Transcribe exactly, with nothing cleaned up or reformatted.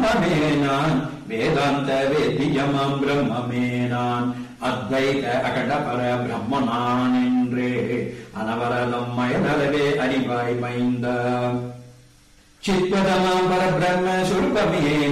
வேதாந்தமே நான் வேதாந்த வேத்தியமாம் பிரம்மமே நான் அத்வைத அகடபர பிரம்மனான் என்றே அனவரதம் மயனரவே அறிவாய் மைந்த சித்பதமாம் பரபிரம்ம சுரூபமே